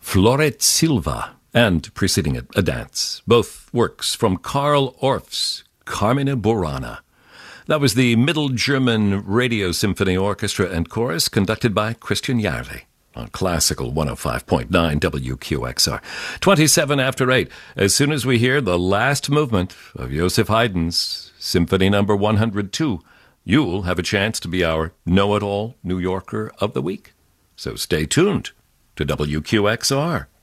Floret Silva, and preceding it, A Dance. Both works from Karl Orff's Carmine Burana. That was the Middle German Radio Symphony Orchestra and Chorus, conducted by Christian Jarle on Classical 105.9 WQXR. 27 after 8. As soon as we hear the last movement of Joseph Haydn's Symphony No. 102, you'll have a chance to be our Know-It-All New Yorker of the Week. So stay tuned to WQXR.